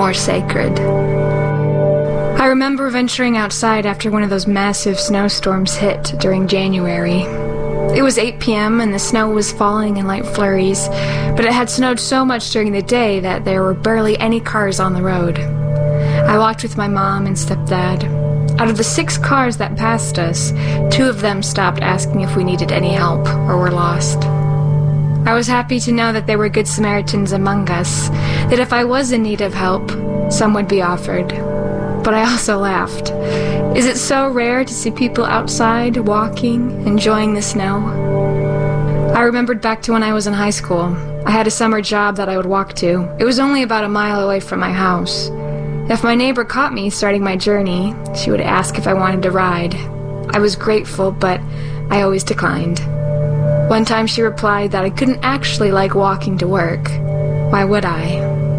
more sacred. I remember venturing outside after one of those massive snowstorms hit during January. It was 8 p.m. and the snow was falling in light flurries, but it had snowed so much during the day that there were barely any cars on the road. I walked with my mom and stepdad. Out of the 6 cars that passed us, 2 of them stopped asking if we needed any help or were lost. I was happy to know that there were good Samaritans among us, that if I was in need of help, some would be offered. But I also laughed. Is it so rare to see people outside, walking, enjoying the snow? I remembered back to when I was in high school. I had a summer job that I would walk to. It was only about a mile away from my house. If my neighbor caught me starting my journey, she would ask if I wanted to ride. I was grateful, but I always declined. One time she replied that I couldn't actually like walking to work. Why would I?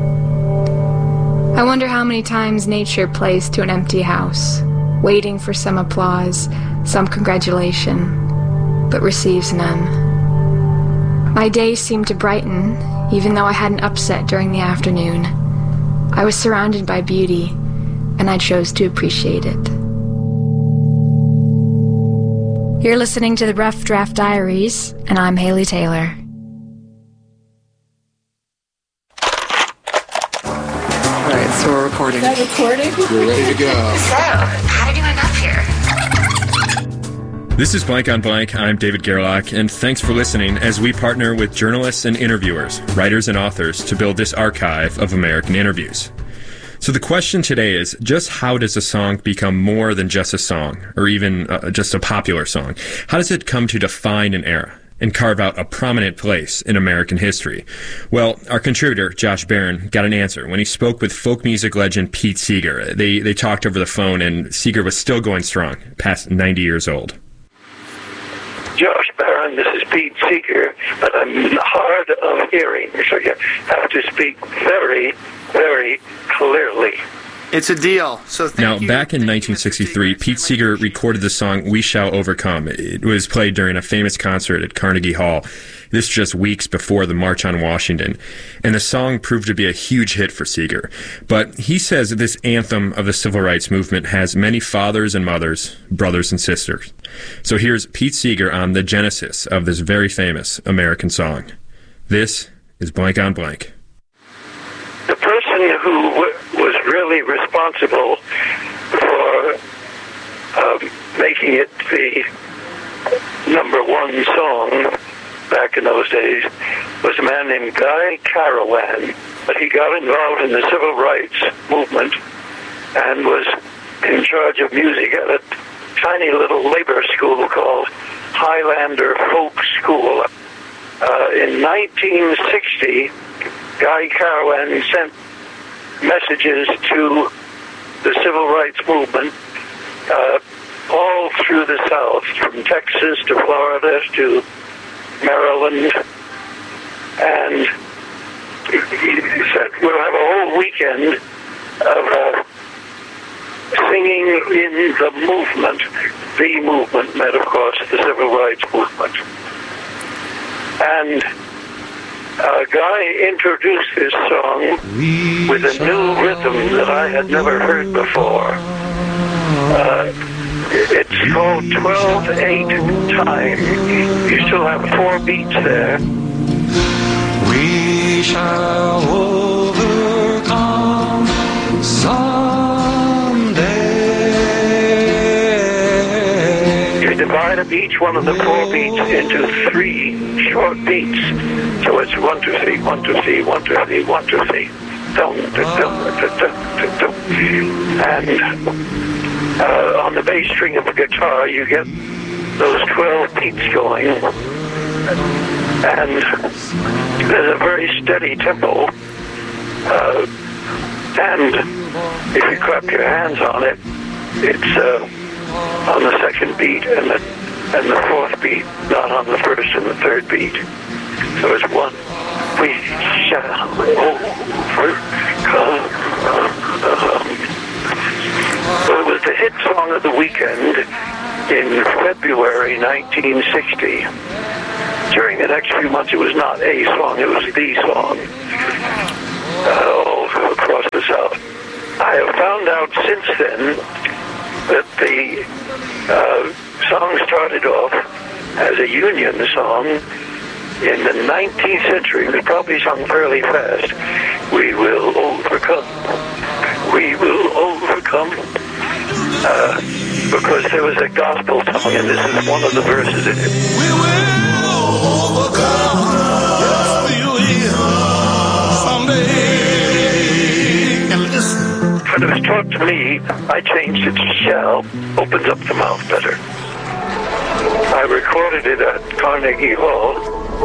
I wonder how many times nature plays to an empty house, waiting for some applause, some congratulation, but receives none. My days seemed to brighten, even though I had an upset during the afternoon. I was surrounded by beauty, and I chose to appreciate it. You're listening to the Rough Draft Diaries, and I'm Haley Taylor. All right, so we're recording. Is that recording? We're ready to go. So, how did you end up here? This is Blank on Blank. I'm David Gerlach, and thanks for listening as we partner with journalists and interviewers, writers and authors to build this archive of American interviews. So the question today is, just how does a song become more than just a song, or even just a popular song? How does it come to define an era and carve out a prominent place in American history? Well, our contributor, Josh Barron, got an answer when he spoke with folk music legend Pete Seeger. They talked over the phone, and Seeger was still going strong, past 90 years old. Josh Barron, this is Pete Seeger, but I'm hard of hearing, so you have to speak very, very clearly. It's a deal. So thank you. Now, back in 1963, Pete Seeger recorded the song We Shall Overcome. It was played during a famous concert at Carnegie Hall. This just weeks before the March on Washington. And the song proved to be a huge hit for Seeger. But he says that this anthem of the civil rights movement has many fathers and mothers, brothers and sisters. So here's Pete Seeger on the genesis of this very famous American song. This is Blank on Blank. The person who was really responsible for making it the #1 song back in those days was a man named Guy Carawan. But he got involved in the civil rights movement and was in charge of music at a tiny little labor school called Highlander Folk School. In 1960, Guy Carawan sent messages to the civil rights movement all through the South, from Texas to Florida to Maryland, and he said, we'll have a whole weekend of singing in the movement meant, of course, the civil rights movement. And Guy introduced this song with a new rhythm that I had never heard before. It's called 12/8 time. You still have 4 beats there. We shall overcome someday. You divide up each one of the 4 beats into 3 short beats. So it's 1, 2, 3, 1, 2, 3, 1, 2, 3, 1, 2, 3. And on the bass string of the guitar, you get those 12 beats going, and there's a very steady tempo. And if you clap your hands on it, it's on the 2nd beat and the 4th beat, not on the 1st and the 3rd beat. So it's 1. We shall overcome. So it was the hit song of the weekend in February 1960. During the next few months, it was not a song, it was the song all across the South. since then that the song started off as a Union song in the 19th century. It was probably sung fairly fast. We will overcome. We will overcome. Because there was a gospel song, and this is one of the verses in it. We will overcome. Yes, we will. Someday. And listen. When it was taught to me, I changed it to shall. Opens up the mouth better. I recorded it at Carnegie Hall.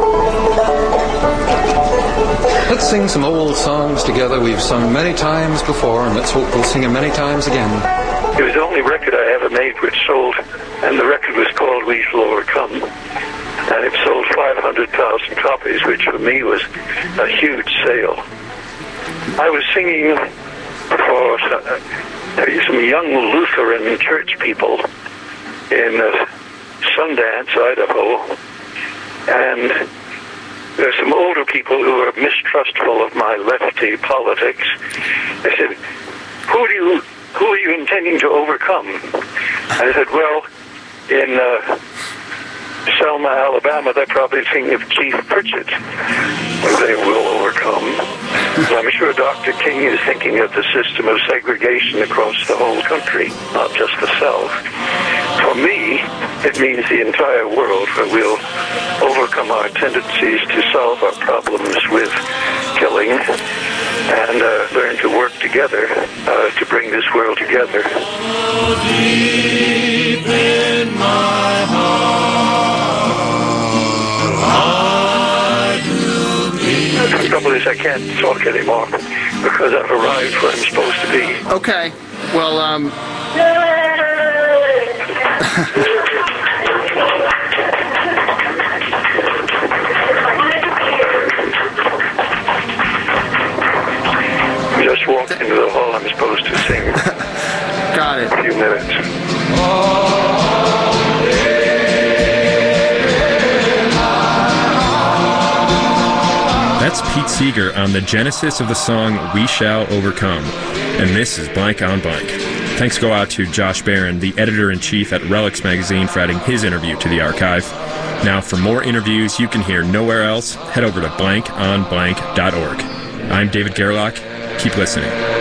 Let's sing some old songs together we've sung many times before, and let's hope we'll sing them many times again. It was the only record I ever made which sold, and the record was called We Shall Overcome. And it sold 500,000 copies, which for me was a huge sale. I was singing for some young Lutheran church people in Sundance, Idaho. And there's some older people who were mistrustful of my lefty politics. They said, who are you intending to overcome? I said, well, in Selma, Alabama, they're probably thinking of Keith Pritchett. They will overcome. I'm sure Dr. King is thinking of the system of segregation across the whole country, not just the South. For me, it means the entire world, where we'll overcome our tendencies to solve our problems with killing and learn to work together to bring this world together. Deep in my heart, I do believe. The trouble is I can't talk anymore because I've arrived where I'm supposed to be. Okay. Well, Just walked into the hall I'm supposed to sing. got it. A few minutes. That's Pete Seeger on the genesis of the song We Shall Overcome. And this is Blank on Blank. Thanks go out to Josh Barron, the editor-in-chief at Relics magazine, for adding his interview to the archive. Now, for more interviews you can hear nowhere else, head over to blankonblank.org. I'm David Gerlach. Keep listening.